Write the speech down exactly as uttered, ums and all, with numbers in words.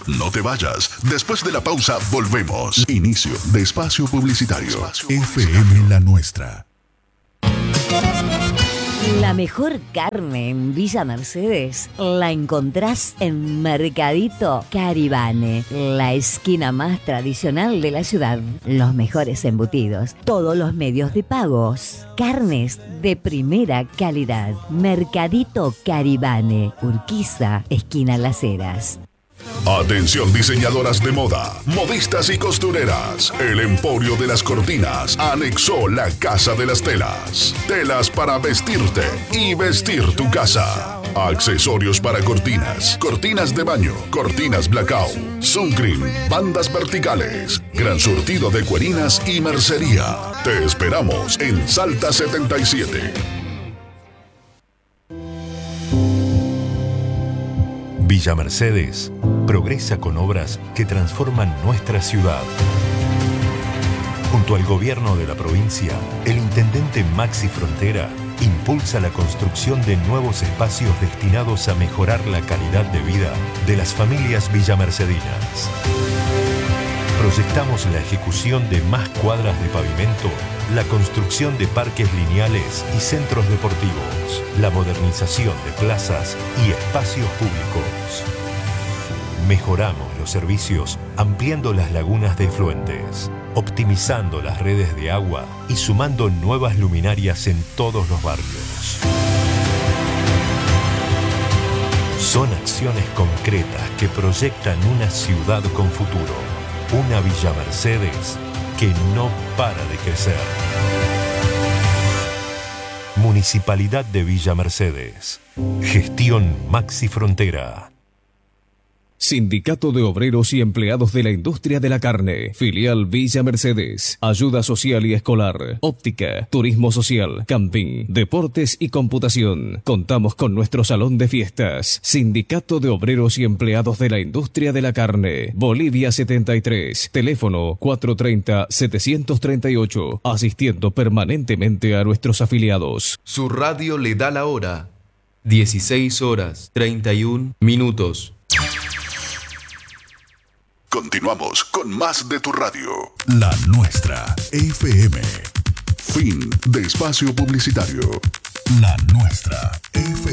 No te vayas. Después de la pausa, volvemos. Inicio de espacio publicitario. F M La Nuestra. La mejor carne en Villa Mercedes la encontrás en Mercadito Caribane, la esquina más tradicional de la ciudad. Los mejores embutidos, todos los medios de pagos, carnes de primera calidad. Mercadito Caribane, Urquiza, esquina Las Heras. Atención diseñadoras de moda, modistas y costureras. El Emporio de las Cortinas anexó la Casa de las Telas. Telas para vestirte y vestir tu casa. Accesorios para cortinas, cortinas de baño, cortinas blackout, suncream, bandas verticales, gran surtido de cuerinas y mercería. Te esperamos en Salta setenta y siete. Villa Mercedes progresa con obras que transforman nuestra ciudad. Junto al gobierno de la provincia, el intendente Maxi Frontera impulsa la construcción de nuevos espacios destinados a mejorar la calidad de vida de las familias villamercedinas. Proyectamos la ejecución de más cuadras de pavimento, la construcción de parques lineales y centros deportivos, la modernización de plazas y espacios públicos. Mejoramos los servicios ampliando las lagunas de efluentes, optimizando las redes de agua y sumando nuevas luminarias en todos los barrios. Son acciones concretas que proyectan una ciudad con futuro, una Villa Mercedes que no para de crecer. Municipalidad de Villa Mercedes. Gestión Maxi Frontera. Sindicato de Obreros y Empleados de la Industria de la Carne, filial Villa Mercedes, ayuda social y escolar, óptica, turismo social, camping, deportes y computación. Contamos con nuestro salón de fiestas. Sindicato de Obreros y Empleados de la Industria de la Carne, Bolivia setenta y tres, teléfono cuatro tres cero, siete tres ocho, asistiendo permanentemente a nuestros afiliados. Su radio le da la hora, dieciséis horas, treinta y un minutos. Continuamos con más de tu radio. La Nuestra, F M. Fin de espacio publicitario. La Nuestra, F M.